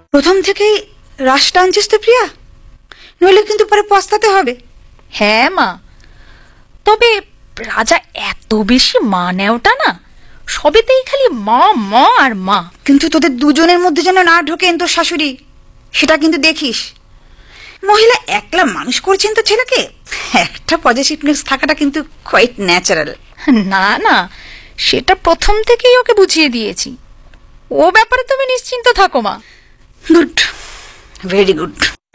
প্রথম থেকেই রাশটা আনছিস তো প্রিয়া, নইলে কিন্তু পরে পস্তাতে হবে। হ্যাঁ মা, তবে রাজা এত বেশি মা নেওটা না, সবেতেই খালি মা মা আর মা। কিন্তু তোদের দুজনের মধ্যে যেন না ঢোকেন তোর শাশুড়ি, সেটা কিন্তু দেখিস। মহিলা একলা মানুষ করছেন তো ছেলেকে, একটা পজিটিভনেস থাকাটা কিন্তু কোয়াইট ন্যাচারাল। না না, সেটা প্রথম থেকেই ওকে বুঝিয়ে দিয়েছি। ও ব্যাপারে তুমি নিশ্চিন্ত থাকো মা। Good, very good.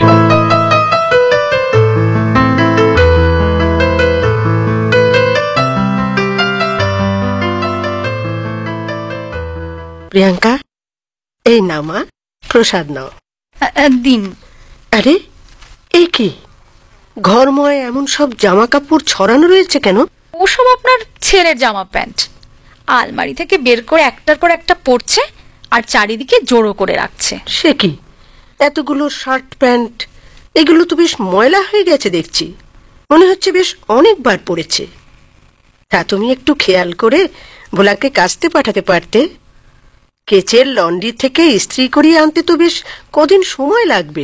প্রিয়াঙ্কা, এই নাও মা, প্রসাদ নাও। দিন। আরে এ কি, ঘরময় এমন সব জামা কাপড় ছড়ানো রয়েছে কেন? ওসব আপনার ছেলের জামা প্যান্ট আলমারি থেকে বের করে একটার পর একটা পরছে আর চারিদিকে জড়ো করে রাখছে। সে কি, এতগুলো শার্ট প্যান্ট, এগুলো তো বেশ ময়লা হয়ে গেছে দেখছি। মনে হচ্ছে বেশ অনেকবার পড়েছে। তা তুমি একটু খেয়াল করে ভোলাকে কাচতে পাঠাতে পারতে। কেচের লন্ড্রি থেকে ইস্ত্রি করিয়ে আনতে তো বেশ কদিন সময় লাগবে।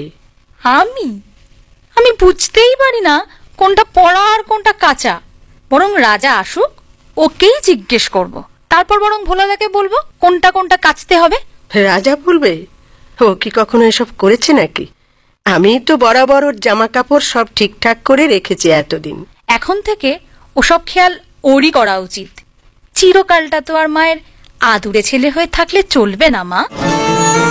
আমি বুঝতেই পারি না কোনটা পড়া আর কোনটা কাঁচা। বরং রাজা আসুক, ওকেই জিজ্ঞেস করব, তারপর বরং ভোলাদাকে বলবো কোনটা কোনটা কাচতে হবে। রাজা বলবে? ও কি কখনো এসব করেছে নাকি? আমি তো বরাবর ওর জামা কাপড় সব ঠিকঠাক করে রেখেছি এতদিন। এখন থেকে ওসব খেয়াল ওরই করা উচিত। চিরকালটা তো আর মায়ের আদুরে ছেলে হয়ে থাকলে চলবে না মা।